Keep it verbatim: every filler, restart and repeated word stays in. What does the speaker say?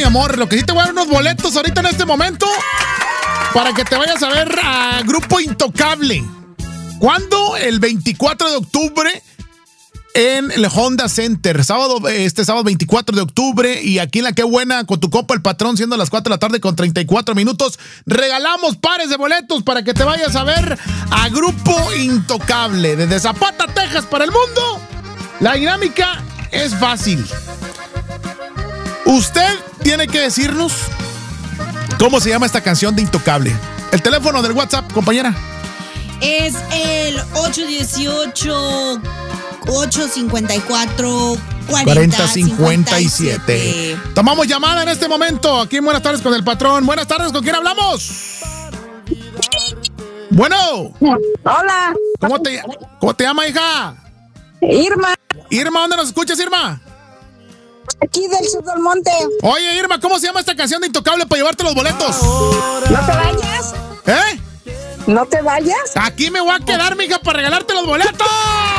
amor. Lo que sí te voy a dar unos boletos ahorita en este momento para que te vayas a ver a Grupo Intocable. ¿Cuándo? El veinticuatro de octubre en el Honda Center. Sábado, este sábado veinticuatro de octubre. Y aquí en la Qué Buena, con tu compa El Patrón, siendo las cuatro de la tarde con treinta y cuatro minutos. Regalamos pares de boletos para que te vayas a ver a Grupo Intocable. Desde Zapata, Texas, para el mundo. La dinámica es fácil. Usted tiene que decirnos cómo se llama esta canción de Intocable. El teléfono del WhatsApp, compañera. Es el ocho uno ocho, ocho cinco cuatro, cuarenta cincuenta y siete. Tomamos llamada en este momento. Aquí en Buenas Tardes con El Patrón. Buenas tardes, ¿con quién hablamos? Bueno. Hola. ¿Cómo te, cómo te llama, hija? Irma. Irma, ¿dónde nos escuchas, Irma? Aquí del sur del monte. Oye, Irma, ¿cómo se llama esta canción de Intocable para llevarte los boletos? No te vayas. ¿Eh? No te vayas. Aquí me voy a quedar, mija, para regalarte los boletos.